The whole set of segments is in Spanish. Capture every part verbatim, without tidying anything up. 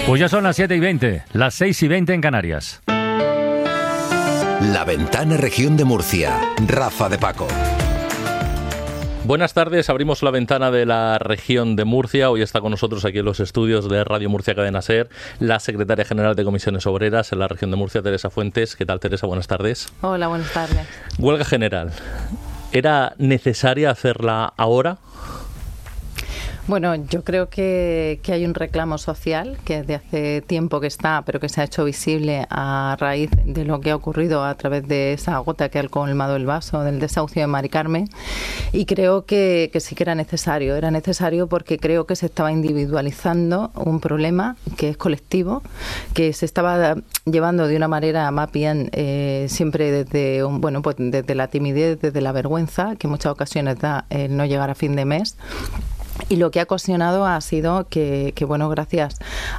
Pues ya son las siete y veinte, las seis y veinte en Canarias. La Ventana Región de Murcia. Rafa de Paco. Buenas tardes, abrimos la ventana de la región de Murcia. Hoy está con nosotros aquí en los estudios de Radio Murcia Cadena Ser la secretaria general de Comisiones Obreras en la región de Murcia, Teresa Fuentes. ¿Qué tal, Teresa? Buenas tardes. Hola, buenas tardes. Huelga general. ¿Era necesaria hacerla ahora? Bueno, yo creo que, que hay un reclamo social que desde hace tiempo que está, pero que se ha hecho visible a raíz de lo que ha ocurrido a través de esa gota que ha colmado el vaso del desahucio de Mari Carmen, y creo que, que sí que era necesario. Era necesario porque creo que se estaba individualizando un problema que es colectivo, que se estaba llevando de una manera más bien eh, siempre desde un, bueno, pues desde la timidez, desde la vergüenza, que en muchas ocasiones da el no llegar a fin de mes. Y lo que ha ocasionado ha sido que, que, bueno, gracias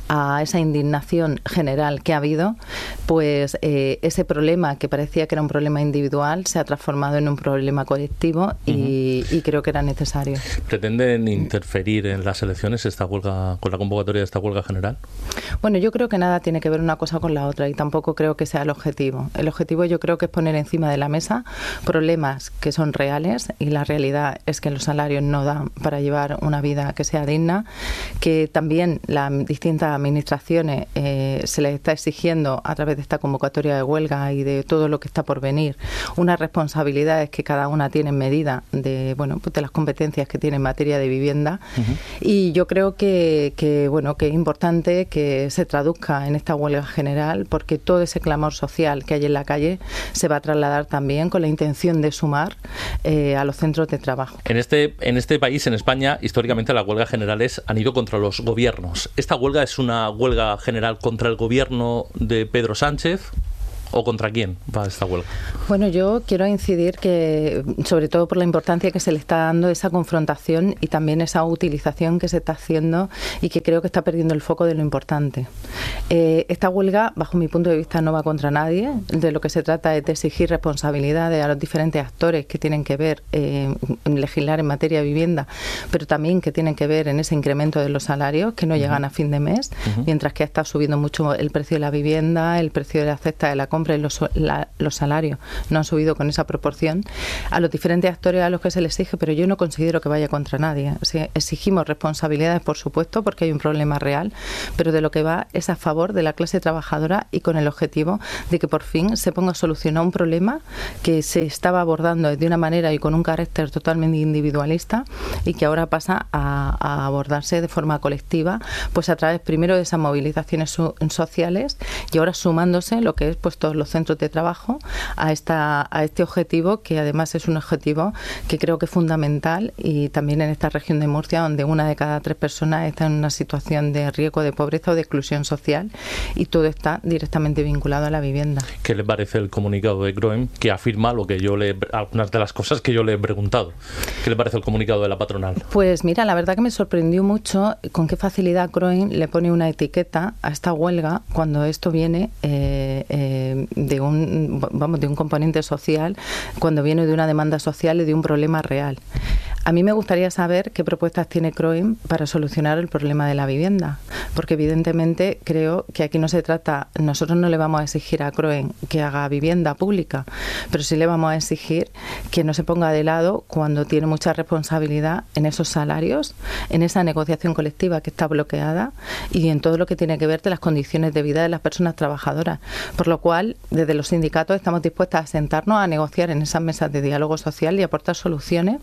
a esa indignación general que ha habido, pues eh, ese problema que parecía que era un problema individual se ha transformado en un problema colectivo y, uh-huh. y creo que era necesario. ¿Pretenden interferir en las elecciones esta huelga, con la convocatoria de esta huelga general? Bueno, yo creo que nada tiene que ver una cosa con la otra y tampoco creo que sea el objetivo. El objetivo yo creo que es poner encima de la mesa problemas que son reales, y la realidad es que los salarios no dan para llevar una una vida que sea digna, que también las distintas administraciones eh, se les está exigiendo a través de esta convocatoria de huelga y de todo lo que está por venir unas responsabilidades que cada una tiene en medida de, bueno, pues de las competencias que tiene en materia de vivienda. Uh-huh. Y yo creo que, que, bueno, que es importante que se traduzca en esta huelga general, porque todo ese clamor social que hay en la calle se va a trasladar también con la intención de sumar eh, a los centros de trabajo. En este, en este país, en España, históricamente las huelgas generales han ido contra los gobiernos. ¿Esta huelga es una huelga general contra el gobierno de Pedro Sánchez? ¿O contra quién va esta huelga? Bueno, yo quiero incidir que, sobre todo por la importancia que se le está dando esa confrontación y también esa utilización que se está haciendo y que creo que está perdiendo el foco de lo importante. Eh, esta huelga, bajo mi punto de vista, no va contra nadie. De lo que se trata es de exigir responsabilidades a los diferentes actores que tienen que ver eh, en legislar en materia de vivienda, pero también que tienen que ver en ese incremento de los salarios que no uh-huh. llegan a fin de mes, uh-huh. mientras que ha estado subiendo mucho el precio de la vivienda, el precio de la cesta de la compra y los, la, los salarios no han subido con esa proporción a los diferentes actores a los que se les exige, pero yo no considero que vaya contra nadie. O sea, exigimos responsabilidades, por supuesto, porque hay un problema real, pero de lo que va es a favor de la clase trabajadora y con el objetivo de que por fin se ponga a solucionar un problema que se estaba abordando de una manera y con un carácter totalmente individualista y que ahora pasa a, a abordarse de forma colectiva, pues a través primero de esas movilizaciones so, sociales y ahora sumándose lo que es pues todo los centros de trabajo a esta a este objetivo, que además es un objetivo que creo que es fundamental, y también en esta región de Murcia, donde una de cada tres personas está en una situación de riesgo de pobreza o de exclusión social, y todo está directamente vinculado a la vivienda. ¿Qué le parece el comunicado de CROEM, que afirma lo que yo le algunas de las cosas que yo le he preguntado? ¿Qué le parece el comunicado de la patronal? Pues mira, la verdad que me sorprendió mucho con qué facilidad CROEM le pone una etiqueta a esta huelga cuando esto viene eh, eh, de un vamos de un componente social, cuando viene de una demanda social y de un problema real. A mí me gustaría saber qué propuestas tiene CROEM para solucionar el problema de la vivienda, porque evidentemente creo que aquí no se trata, nosotros no le vamos a exigir a CROEM que haga vivienda pública, pero sí le vamos a exigir que no se ponga de lado cuando tiene mucha responsabilidad en esos salarios, en esa negociación colectiva que está bloqueada y en todo lo que tiene que ver de las condiciones de vida de las personas trabajadoras. Por lo cual, desde los sindicatos estamos dispuestas a sentarnos a negociar en esas mesas de diálogo social y aportar soluciones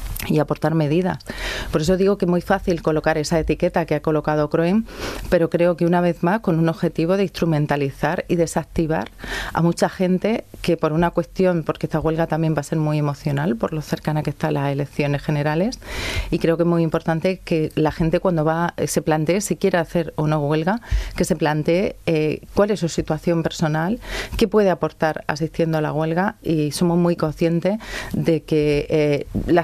y aportar medidas. Por eso digo que es muy fácil colocar esa etiqueta que ha colocado CROEM, pero creo que una vez más con un objetivo de instrumentalizar y desactivar a mucha gente que por una cuestión, porque esta huelga también va a ser muy emocional por lo cercana que está a las elecciones generales, y creo que es muy importante que la gente cuando va se plantee si quiere hacer o no huelga, que se plantee eh, cuál es su situación personal, qué puede aportar asistiendo a la huelga, y somos muy conscientes de que eh, la situación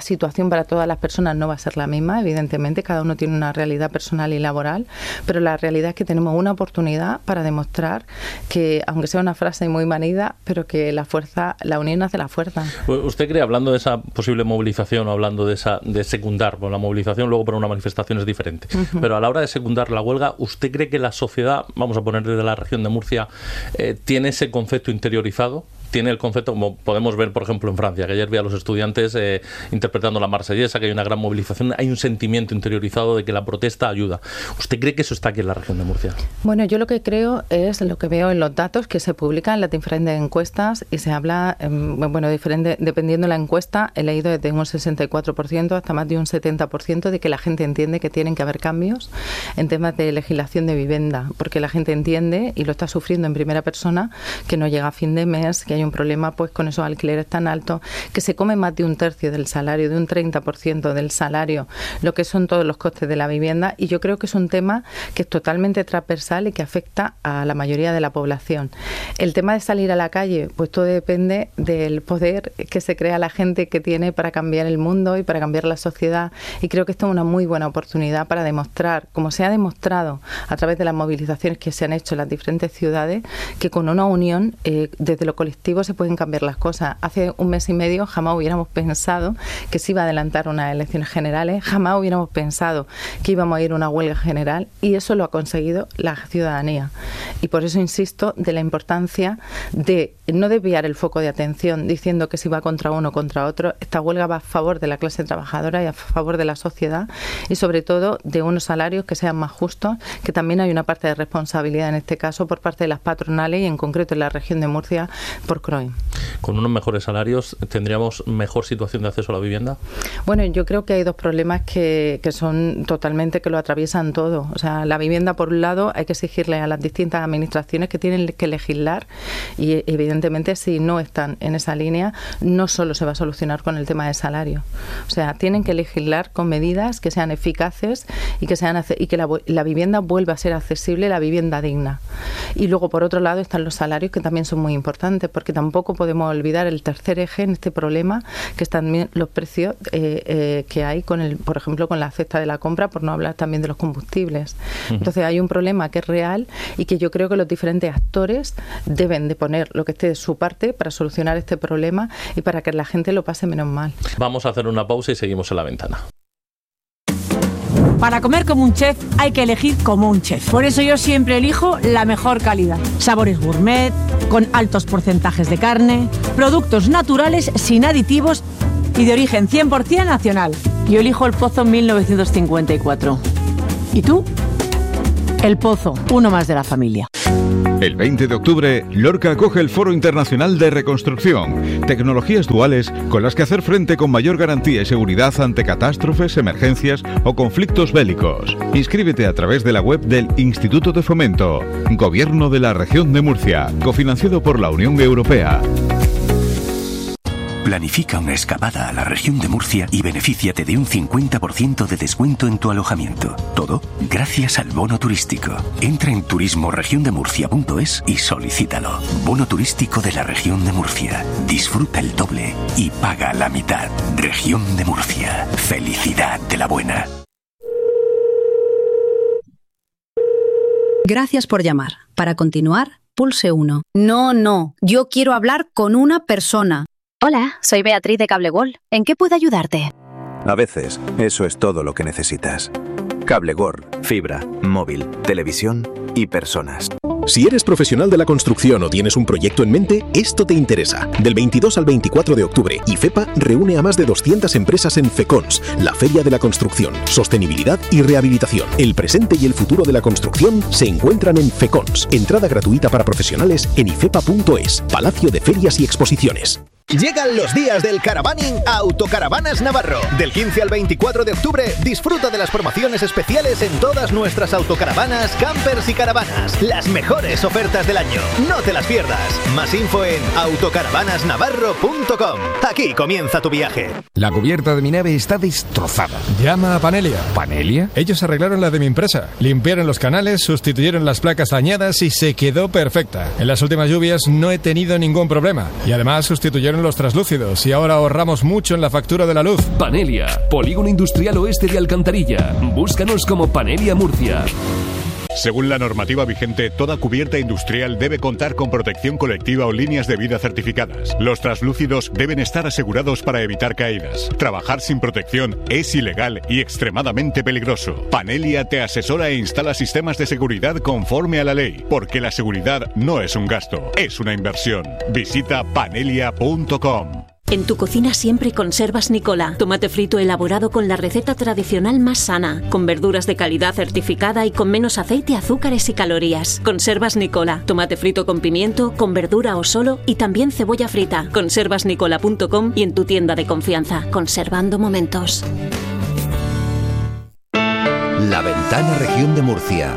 situación para todas las personas no va a ser la misma, evidentemente, cada uno tiene una realidad personal y laboral, pero la realidad es que tenemos una oportunidad para demostrar que, aunque sea una frase muy manida, pero que la fuerza, la unión hace la fuerza. ¿Usted cree, hablando de esa posible movilización o hablando de esa de secundar, bueno, la movilización luego para una manifestación es diferente, uh-huh. pero a la hora de secundar la huelga, ¿usted cree que la sociedad, vamos a poner desde la región de Murcia, eh, tiene ese concepto interiorizado? Tiene el concepto, como podemos ver, por ejemplo, en Francia, que ayer vi a los estudiantes eh, interpretando la Marsellesa, que hay una gran movilización, hay un sentimiento interiorizado de que la protesta ayuda. ¿Usted cree que eso está aquí en la región de Murcia? Bueno, yo lo que creo es lo que veo en los datos que se publican en las diferentes encuestas y se habla, eh, bueno, diferente, dependiendo de la encuesta, he leído desde un sesenta y cuatro por ciento hasta más de un setenta por ciento de que la gente entiende que tienen que haber cambios en temas de legislación de vivienda, porque la gente entiende, y lo está sufriendo en primera persona, que no llega a fin de mes, que hay un problema pues con esos alquileres tan altos, que se come más de un tercio del salario, de un treinta por ciento del salario, lo que son todos los costes de la vivienda, y yo creo que es un tema que es totalmente transversal y que afecta a la mayoría de la población. El tema de salir a la calle, pues todo depende del poder que se crea la gente que tiene para cambiar el mundo y para cambiar la sociedad, y creo que esto es una muy buena oportunidad para demostrar, como se ha demostrado a través de las movilizaciones que se han hecho en las diferentes ciudades, que con una unión eh, desde lo colectivo se pueden cambiar las cosas. Hace un mes y medio jamás hubiéramos pensado que se iba a adelantar unas elecciones generales, jamás hubiéramos pensado que íbamos a ir a una huelga general, y eso lo ha conseguido la ciudadanía. Y por eso insisto de la importancia de no desviar el foco de atención diciendo que si va contra uno o contra otro. Esta huelga va a favor de la clase trabajadora y a favor de la sociedad, y sobre todo de unos salarios que sean más justos, que también hay una parte de responsabilidad en este caso por parte de las patronales y en concreto en la región de Murcia por Croin. ¿Con unos mejores salarios tendríamos mejor situación de acceso a la vivienda? Bueno, yo creo que hay dos problemas que, que son totalmente, que lo atraviesan todo. O sea, la vivienda, por un lado, hay que exigirle a las distintas administraciones que tienen que legislar, y evidentemente si no están en esa línea, no solo se va a solucionar con el tema de salario. O sea, tienen que legislar con medidas que sean eficaces y que sean y que la, la vivienda vuelva a ser accesible, la vivienda digna. Y luego, por otro lado, están los salarios, que también son muy importantes, porque tampoco podemos olvidar el tercer eje en este problema, que están también los precios eh, eh, que hay con el, por ejemplo, con la cesta de la compra, por no hablar también de los combustibles. Uh-huh. Entonces hay un problema que es real y que yo creo que los diferentes actores deben de poner lo que esté de su parte para solucionar este problema y para que la gente lo pase menos mal. Vamos a hacer una pausa y seguimos en La Ventana. Para comer como un chef hay que elegir como un chef. Por eso yo siempre elijo la mejor calidad. Sabores gourmet, con altos porcentajes de carne, productos naturales sin aditivos y de origen cien por ciento nacional. Yo elijo El Pozo mil novecientos cincuenta y cuatro. ¿Y tú? El Pozo, uno más de la familia. El veinte de octubre, Lorca acoge el Foro Internacional de Reconstrucción, tecnologías duales con las que hacer frente con mayor garantía y seguridad ante catástrofes, emergencias o conflictos bélicos. Inscríbete a través de la web del Instituto de Fomento, Gobierno de la Región de Murcia, cofinanciado por la Unión Europea. Planifica una escapada a la región de Murcia y benefíciate de un cincuenta por ciento de descuento en tu alojamiento. Todo gracias al bono turístico. Entra en turismo región de murcia punto es y solicítalo. Bono turístico de la región de Murcia. Disfruta el doble y paga la mitad. Región de Murcia. Felicidad de la buena. Gracias por llamar. Para continuar, pulse uno. No, no. Yo quiero hablar con una persona. Hola, soy Beatriz de Cable World. ¿En qué puedo ayudarte? A veces, eso es todo lo que necesitas. Cable World, fibra, móvil, televisión y personas. Si eres profesional de la construcción o tienes un proyecto en mente, esto te interesa. Del veintidós al veinticuatro de octubre, IFEPA reúne a más de doscientas empresas en FECONS, la Feria de la Construcción, Sostenibilidad y Rehabilitación. El presente y el futuro de la construcción se encuentran en FECONS. Entrada gratuita para profesionales en ifepa punto es, Palacio de Ferias y Exposiciones. Llegan los días del caravaning a Autocaravanas Navarro. Del quince al veinticuatro de octubre, disfruta de las promociones especiales en todas nuestras autocaravanas, campers y caravanas. Las mejores ofertas del año. No te las pierdas. Más info en autocaravanas navarro punto com. Aquí comienza tu viaje. La cubierta de mi nave está destrozada. Llama a Panelia. ¿Panelia? Ellos arreglaron la de mi empresa. Limpiaron los canales, sustituyeron las placas dañadas y se quedó perfecta. En las últimas lluvias no he tenido ningún problema. Y además sustituyeron los translúcidos y ahora ahorramos mucho en la factura de la luz. Panelia, Polígono Industrial Oeste de Alcantarilla. Búscanos como Panelia Murcia. Según la normativa vigente, toda cubierta industrial debe contar con protección colectiva o líneas de vida certificadas. Los translúcidos deben estar asegurados para evitar caídas. Trabajar sin protección es ilegal y extremadamente peligroso. Panelia te asesora e instala sistemas de seguridad conforme a la ley, porque la seguridad no es un gasto, es una inversión. Visita panelia punto com. En tu cocina siempre conservas Nicola, tomate frito elaborado con la receta tradicional más sana, con verduras de calidad certificada y con menos aceite, azúcares y calorías. Conservas Nicola, tomate frito con pimiento, con verdura o solo y también cebolla frita. conservas nicola punto com y en tu tienda de confianza, conservando momentos. La Ventana Región de Murcia.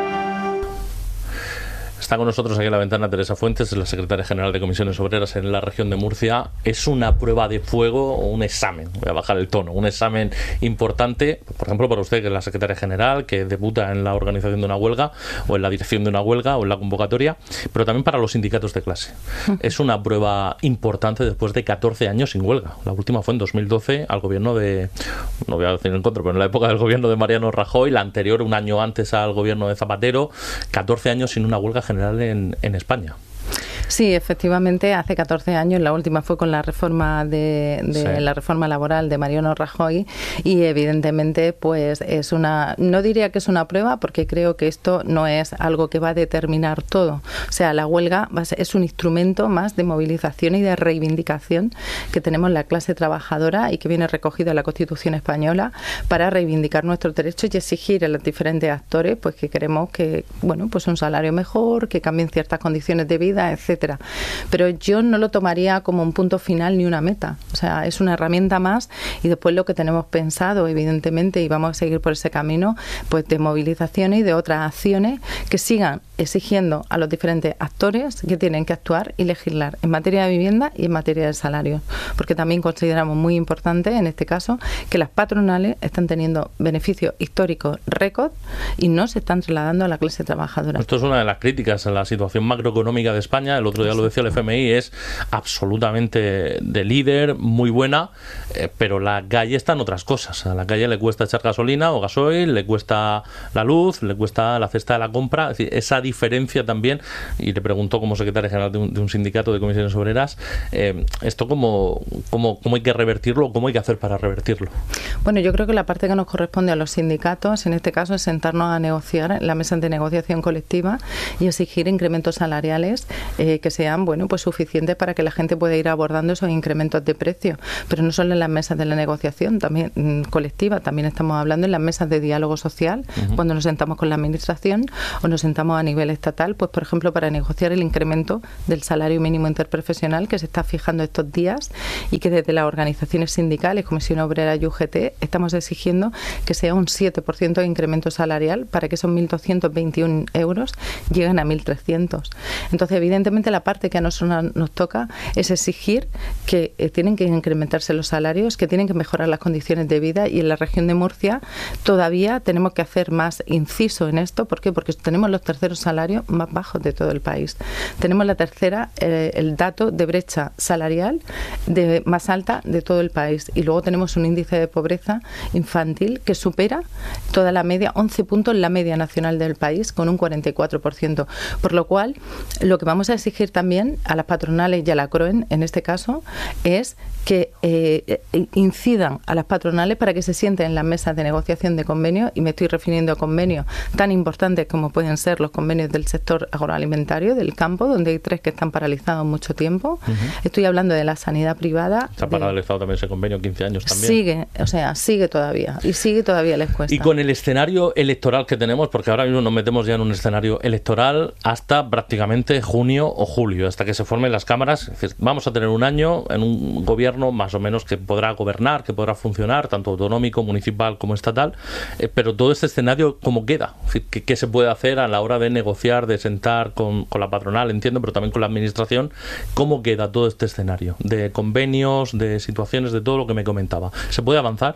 Está con nosotros aquí en la ventana Teresa Fuentes, es la secretaria general de Comisiones Obreras en la región de Murcia. Es una prueba de fuego o un examen, voy a bajar el tono, un examen importante, por ejemplo, para usted, que es la secretaria general, que debuta en la organización de una huelga, o en la dirección de una huelga, o en la convocatoria, pero también para los sindicatos de clase. Es una prueba importante después de catorce años sin huelga. La última fue en dos mil doce, al gobierno de, no voy a decir en contra, pero en la época del gobierno de Mariano Rajoy, la anterior un año antes al gobierno de Zapatero, catorce años sin una huelga general En, en España. Sí, efectivamente, hace catorce años, la última fue con la reforma de, de sí. la reforma laboral de Mariano Rajoy, y evidentemente pues es una, no diría que es una prueba, porque creo que esto no es algo que va a determinar todo. O sea, la huelga va a ser, es un instrumento más de movilización y de reivindicación que tenemos la clase trabajadora y que viene recogido en la Constitución española para reivindicar nuestros derechos y exigir a los diferentes actores pues que queremos que, bueno, pues un salario mejor, que cambien ciertas condiciones de vida, etcétera. Pero yo no lo tomaría como un punto final ni una meta. O sea, es una herramienta más, y después lo que tenemos pensado, evidentemente, y vamos a seguir por ese camino, pues de movilizaciones y de otras acciones que sigan exigiendo a los diferentes actores que tienen que actuar y legislar en materia de vivienda y en materia de salarios. Porque también consideramos muy importante, en este caso, que las patronales están teniendo beneficios históricos récord y no se están trasladando a la clase trabajadora. Esto es una de las críticas a la situación macroeconómica de España. El otro día lo decía el F M I, es absolutamente de líder, muy buena, eh, pero la calle está en otras cosas. A la calle le cuesta echar gasolina o gasoil, le cuesta la luz, le cuesta la cesta de la compra. Es decir, esa diferencia también, y le preguntó como secretaria general de un, de un sindicato de comisiones obreras, eh, esto cómo, cómo, cómo hay que revertirlo, cómo hay que hacer para revertirlo. Bueno, yo creo que la parte que nos corresponde a los sindicatos, en este caso, es sentarnos a negociar en la mesa de negociación colectiva y exigir incrementos salariales eh, que sean, bueno, pues suficientes para que la gente pueda ir abordando esos incrementos de precio. Pero no solo en las mesas de la negociación también mmm, colectiva, también estamos hablando en las mesas de diálogo social, uh-huh. cuando nos sentamos con la administración o nos sentamos a nivel estatal, pues por ejemplo para negociar el incremento del salario mínimo interprofesional que se está fijando estos días, y que desde las organizaciones sindicales, Comisión Obrera y U G T, estamos exigiendo que sea un siete por ciento de incremento salarial para que esos mil doscientos veintiuno euros lleguen a mil trescientos. Entonces, evidentemente, la parte que a nosotros nos toca es exigir que eh, tienen que incrementarse los salarios, que tienen que mejorar las condiciones de vida, y en la región de Murcia todavía tenemos que hacer más inciso en esto. ¿Por qué? Porque tenemos los terceros salarios más bajos de todo el país. Tenemos la tercera, eh, el dato de brecha salarial de, más alta de todo el país, y luego tenemos un índice de pobreza infantil que supera toda la media, once puntos la media nacional del país, con un cuarenta y cuatro por ciento. Por lo cual, lo que vamos a exigir también a las patronales y a la CROEN, en este caso, es que eh, incidan a las patronales para que se sienten en las mesas de negociación de convenios, y me estoy refiriendo a convenios tan importantes como pueden ser los convenios del sector agroalimentario, del campo, donde hay tres que están paralizados mucho tiempo. Uh-huh. Estoy hablando de la sanidad privada. Se ha pagado el Estado también ese convenio, quince años también. Sigue, o sea, sigue todavía, y sigue todavía les cuesta. Y con el escenario electoral que tenemos, porque ahora mismo nos metemos ya en un escenario electoral hasta prácticamente junio o julio, hasta que se formen las cámaras. Es decir, vamos a tener un año en un gobierno más o menos que podrá gobernar, que podrá funcionar, tanto autonómico, municipal como estatal, eh, pero todo este escenario, ¿cómo queda? Es decir, ¿qué, qué se puede hacer a la hora de negociar, de sentar con, con la patronal, entiendo, pero también con la administración? ¿Cómo queda todo este escenario de convenios, de situaciones, de todo lo que me comentaba? ¿Se puede avanzar?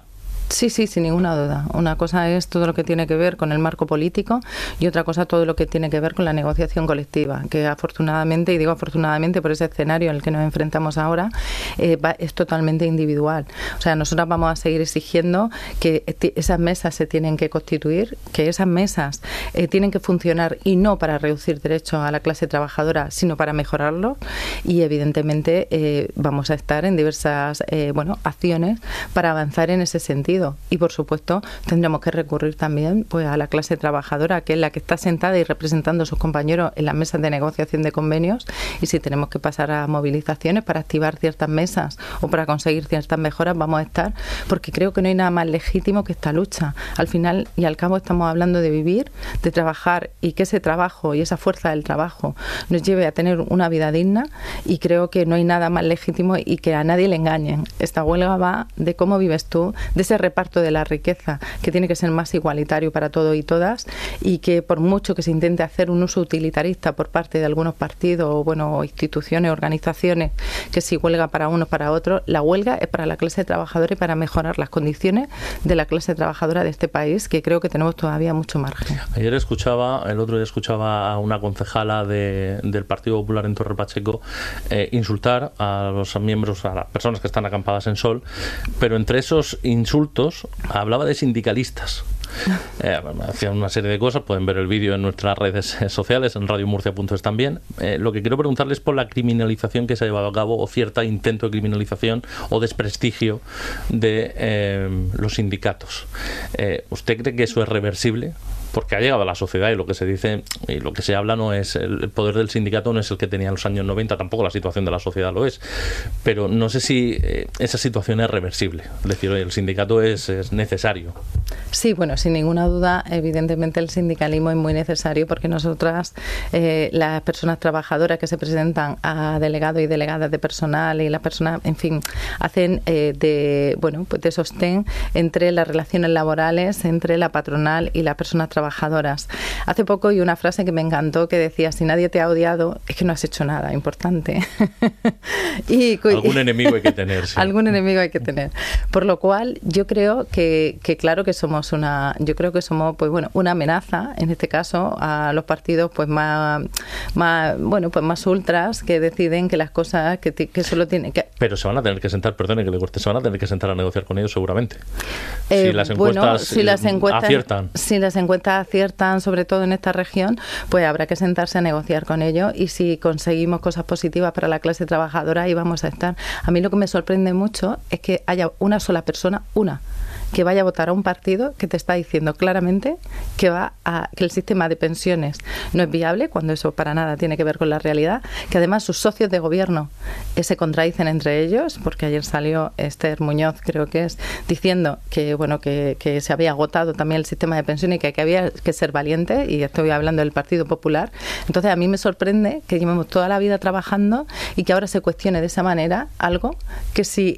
Sí, sí, sin ninguna duda. Una cosa es todo lo que tiene que ver con el marco político y otra cosa todo lo que tiene que ver con la negociación colectiva, que afortunadamente, y digo afortunadamente por ese escenario en el que nos enfrentamos ahora, eh, va, es totalmente individual. O sea, nosotros vamos a seguir exigiendo que esas mesas se tienen que constituir, que esas mesas eh, tienen que funcionar y no para reducir derechos a la clase trabajadora, sino para mejorarlo, y evidentemente eh, vamos a estar en diversas eh, bueno, acciones para avanzar en ese sentido. Y por supuesto tendremos que recurrir también pues a la clase trabajadora, que es la que está sentada y representando a sus compañeros en las mesas de negociación de convenios, y si tenemos que pasar a movilizaciones para activar ciertas mesas o para conseguir ciertas mejoras, vamos a estar, porque creo que no hay nada más legítimo que esta lucha. Al final y al cabo estamos hablando de vivir, de trabajar, y que ese trabajo y esa fuerza del trabajo nos lleve a tener una vida digna, y creo que no hay nada más legítimo y que a nadie le engañen. Esta huelga va de cómo vives tú, de ese reparto de la riqueza que tiene que ser más igualitario para todos y todas, y que por mucho que se intente hacer un uso utilitarista por parte de algunos partidos o bueno, instituciones, organizaciones, que si huelga para unos para otros, la huelga es para la clase trabajadora y para mejorar las condiciones de la clase trabajadora de este país, que creo que tenemos todavía mucho margen. Ayer escuchaba, el otro día escuchaba a una concejala de, del Partido Popular en Torre Pacheco eh, insultar a los miembros, a las personas que están acampadas en Sol, pero entre esos insultos hablaba de sindicalistas. Eh, hacían una serie de cosas, pueden ver el vídeo en nuestras redes sociales, en radio murcia punto es también. Eh, lo que quiero preguntarles es por la criminalización que se ha llevado a cabo, o cierta intento de criminalización o desprestigio de eh, los sindicatos. Eh, ¿Usted cree que eso es reversible? Porque ha llegado a la sociedad, y lo que se dice y lo que se habla no es el poder del sindicato, no es el que tenía en los años noventa, tampoco la situación de la sociedad lo es, pero no sé si eh, esa situación es reversible, es decir, el sindicato es, es necesario. Sí, bueno, sin ninguna duda, evidentemente el sindicalismo es muy necesario, porque nosotras, eh, las personas trabajadoras que se presentan a delegados y delegadas de personal, y las personas, en fin, hacen eh, de, bueno, pues de sostén entre las relaciones laborales, entre la patronal y las personas trabajadoras. trabajadoras. Hace poco oí una frase que me encantó, que decía: si nadie te ha odiado, es que no has hecho nada importante. y, algún enemigo hay que tener. Sí. Algún enemigo hay que tener. Por lo cual, yo creo que, que claro que somos una, yo creo que somos, pues bueno, una amenaza, en este caso, a los partidos pues más, más bueno, pues más ultras, que deciden que las cosas que, que solo tienen que... Pero se van a tener que sentar, perdone que le corte, se van a tener que sentar a negociar con ellos seguramente. Eh, si las encuestas, bueno, si las encuestas aciertan. Si las encuestas aciertan, sobre todo en esta región, pues habrá que sentarse a negociar con ellos, y si conseguimos cosas positivas para la clase trabajadora, ahí vamos a estar. A mí lo que me sorprende mucho es que haya una sola persona, una, que vaya a votar a un partido que te está diciendo claramente que va a que el sistema de pensiones no es viable, cuando eso para nada tiene que ver con la realidad, que además sus socios de gobierno eh, se contradicen entre ellos, porque ayer salió Esther Muñoz, creo que es, diciendo que bueno que, que se había agotado también el sistema de pensiones y que, que había que ser valiente, y estoy hablando del Partido Popular. Entonces a mí me sorprende que llevemos toda la vida trabajando y que ahora se cuestione de esa manera algo que, si